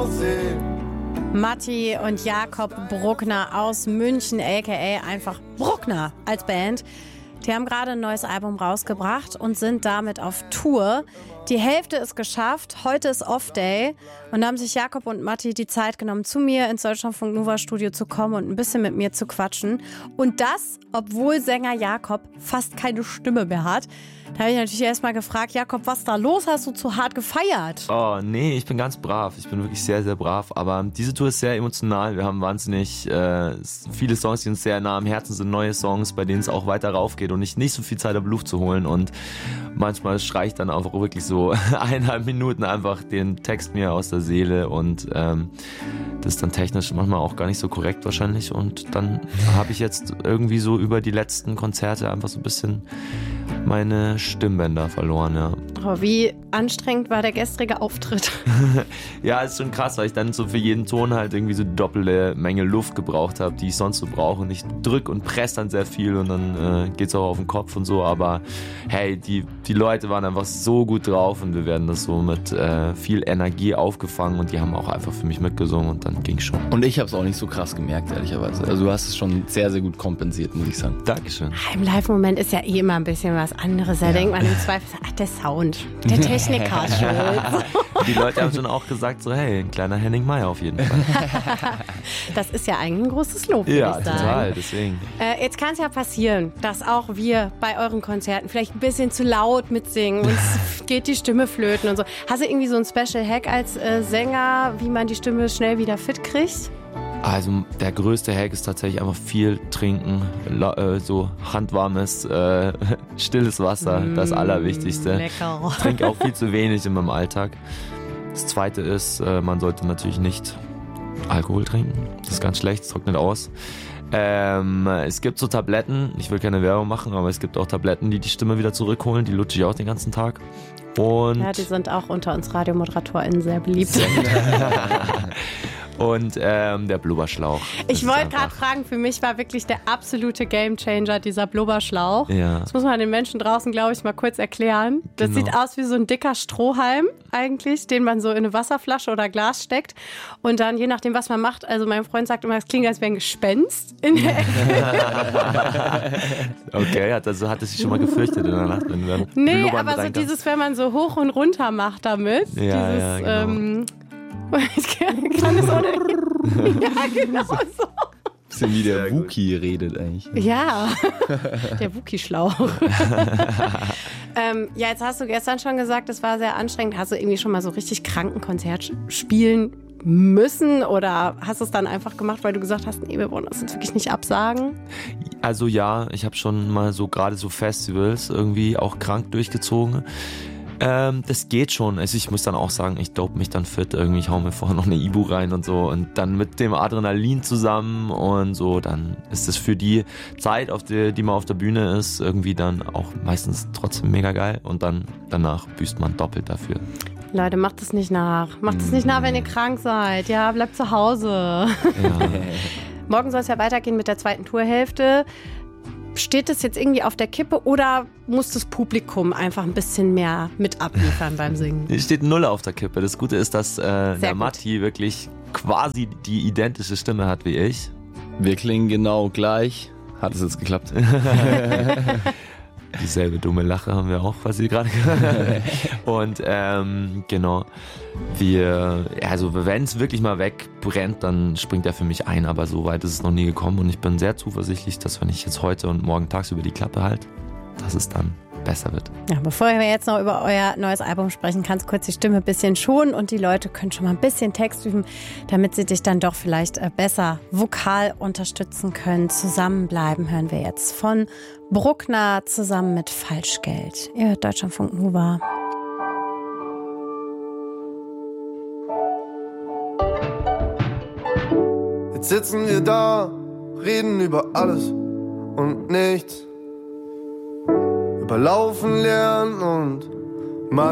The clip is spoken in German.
aussehen. Matti und Jakob Bruckner aus München, a.k.a. einfach Bruckner als Band. Die haben gerade ein neues Album rausgebracht und sind damit auf Tour. Die Hälfte ist geschafft, heute ist Off-Day und da haben sich Jakob und Matti die Zeit genommen, zu mir ins Deutschlandfunk Nova Studio zu kommen und ein bisschen mit mir zu quatschen. Und das, obwohl Sänger Jakob fast keine Stimme mehr hat. Da habe ich natürlich erstmal gefragt, Jakob, was ist da los? Hast du zu hart gefeiert? Oh, nee, ich bin ganz brav. Ich bin wirklich sehr, sehr brav. Aber diese Tour ist sehr emotional. Wir haben wahnsinnig viele Songs, die uns sehr nah am Herzen sind. Neue Songs, bei denen es auch weiter rauf geht und ich nicht so viel Zeit habe, Luft zu holen. Und manchmal schreie ich dann auch wirklich so 1,5 Minuten einfach den Text mir aus der Seele. Und das ist dann technisch manchmal auch gar nicht so korrekt wahrscheinlich. Und dann habe ich jetzt irgendwie so über die letzten Konzerte einfach so ein bisschen meine Stimmbänder verloren, ja. Oh, wie anstrengend war der gestrige Auftritt? Ja, ist schon krass, weil ich dann so für jeden Ton halt irgendwie so doppelte Menge Luft gebraucht habe, die ich sonst so brauche. Und ich drück und presse dann sehr viel und dann geht's auch auf den Kopf und so. Aber hey, die Leute waren einfach so gut drauf und wir werden das so mit viel Energie aufgefangen und die haben auch einfach für mich mitgesungen und dann ging's schon. Und ich habe es auch nicht so krass gemerkt, ehrlicherweise. Also du hast es schon sehr, sehr gut kompensiert, muss ich sagen. Dankeschön. Im Live-Moment ist ja eh immer ein bisschen was anderes. Da denkt man im Zweifel, ach, der Sound, der Techniker ist schuld. Die Leute haben schon auch gesagt, so hey, ein kleiner Henning Mai auf jeden Fall. Das ist ja eigentlich ein großes Lob, würde Ja, ich sagen. total, deswegen. Jetzt kann es ja passieren, dass auch wir bei euren Konzerten vielleicht ein bisschen zu laut mitsingen und es geht die Stimme flöten und so. Hast du irgendwie so einen Special Hack als Sänger, wie man die Stimme schnell wieder fit kriegt? Also der größte Hack ist tatsächlich einfach viel trinken, so handwarmes, stilles Wasser, das Allerwichtigste. Lecker. Ich trinke auch viel zu wenig in meinem Alltag. Das Zweite ist, man sollte natürlich nicht Alkohol trinken, das ist ganz schlecht, es trocknet aus. Es gibt so Tabletten, ich will keine Werbung machen, aber es gibt auch Tabletten, die die Stimme wieder zurückholen, die lutsche ich auch den ganzen Tag. Und Ja, die sind auch unter uns RadiomoderatorInnen sehr beliebt. Und der Blubberschlauch. Ich wollte gerade fragen, für mich war wirklich der absolute Gamechanger dieser Blubberschlauch. Ja. Das muss man den Menschen draußen, glaube ich, mal kurz erklären. Das Genau. sieht aus wie so ein dicker Strohhalm eigentlich, den man so in eine Wasserflasche oder Glas steckt. Und dann, je nachdem, was man macht, also mein Freund sagt immer, es klingt, als wäre ein Gespenst in der Ecke. Okay, also hat es sich schon mal gefürchtet in der Nacht, wenn wir Nee, Blubbern aber so reinkam. dieses, wenn man so hoch und runter macht damit. Ja, dieses, ja, genau. Ich kann es ohne. Ja, genau so. Bisschen wie der Wookie redet eigentlich. Ja, der Wookie-Schlauch. Ja, jetzt hast du gestern schon gesagt, es war sehr anstrengend. Hast du irgendwie schon mal so richtig kranken Konzert spielen müssen oder hast du es dann einfach gemacht, weil du gesagt hast, nee, wir wollen das jetzt wirklich nicht absagen? Also ja, ich habe schon mal so gerade so Festivals irgendwie auch krank durchgezogen. Das geht schon. Also ich muss dann auch sagen, ich dope mich dann fit. Irgendwie, ich hau mir vorher noch eine Ibu rein und so. Und dann mit dem Adrenalin zusammen und so, dann ist es für die Zeit, die man auf der Bühne ist, irgendwie dann auch meistens trotzdem mega geil. Und dann danach büßt man doppelt dafür. Leute, macht es nicht nach. Macht es nicht nach, wenn ihr krank seid. Ja, bleibt zu Hause. Ja. Morgen soll es ja weitergehen mit der zweiten Tourhälfte. Steht das jetzt irgendwie auf der Kippe oder muss das Publikum einfach ein bisschen mehr mit abliefern beim Singen? Es steht null auf der Kippe. Das Gute ist, dass der gut. Matti wirklich quasi die identische Stimme hat wie ich. Wir klingen genau gleich. Hat es jetzt geklappt? Dieselbe dumme Lache haben wir auch quasi gerade gehört. Und genau, also wenn es wirklich mal wegbrennt, dann springt er für mich ein, aber so weit ist es noch nie gekommen und ich bin sehr zuversichtlich, dass wenn ich jetzt heute und morgen tagsüber die Klappe halte, dass es dann besser wird. Ja, bevor wir jetzt noch über euer neues Album sprechen, kannst du kurz die Stimme ein bisschen schonen und die Leute können schon mal ein bisschen Text üben, damit sie dich dann doch vielleicht besser vokal unterstützen können. Zusammenbleiben hören wir jetzt von Bruckner zusammen mit Falschgeld. Ihr hört Deutschlandfunk Nova. Jetzt sitzen wir da, reden über alles und nichts. Über Laufen lernen und